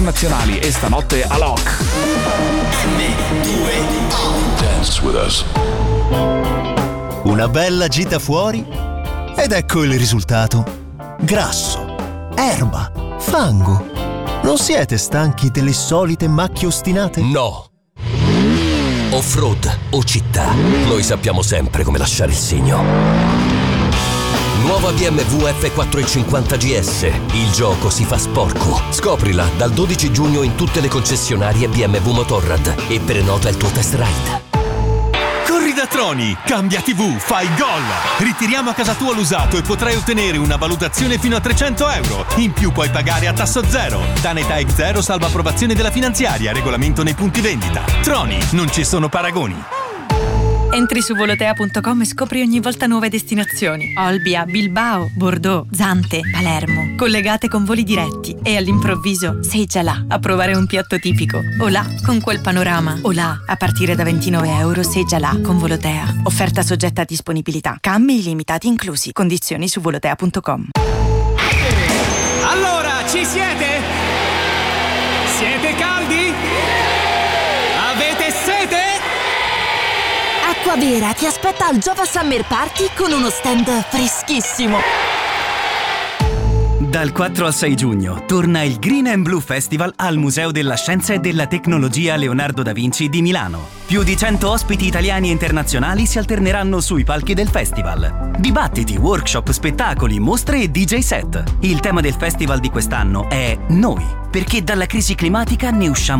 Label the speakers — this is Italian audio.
Speaker 1: internazionali e stanotte Alok.
Speaker 2: Dance with us.
Speaker 3: Una bella gita fuori ed ecco il risultato. Grasso, erba, fango. Non siete stanchi delle solite macchie ostinate?
Speaker 4: No. Off-road o città, noi sappiamo sempre come lasciare il segno. Nuova BMW F450 GS. Il gioco si fa sporco. Scoprila dal 12 giugno in tutte le concessionarie BMW Motorrad e prenota il tuo test ride.
Speaker 5: Corri da Troni, cambia TV, fai gol! Ritiriamo a casa tua l'usato e potrai ottenere una valutazione fino a 300 euro. In più puoi pagare a tasso zero. Tanetech Zero salva approvazione della finanziaria, regolamento nei punti vendita. Troni, non ci sono paragoni.
Speaker 6: Entri su volotea.com e scopri ogni volta nuove destinazioni. Olbia, Bilbao, Bordeaux, Zante, Palermo. Collegate con voli diretti. E all'improvviso sei già là a provare un piatto tipico. O là, con quel panorama. O là, a partire da 29 euro sei già là con Volotea. Offerta soggetta a disponibilità. Cambi illimitati inclusi. Condizioni su volotea.com.
Speaker 7: Allora, ci siete? Siete caldi? Avete sete?
Speaker 8: Acquavera ti aspetta al Jova Summer Party con uno stand freschissimo.
Speaker 9: Dal 4 al 6 giugno torna il Green and Blue Festival al Museo della Scienza e della Tecnologia Leonardo da Vinci di Milano. Più di 100 ospiti italiani e internazionali si alterneranno sui palchi del festival. Dibattiti, workshop, spettacoli, mostre e DJ set. Il tema del festival di quest'anno è Noi, perché dalla crisi climatica ne usciamo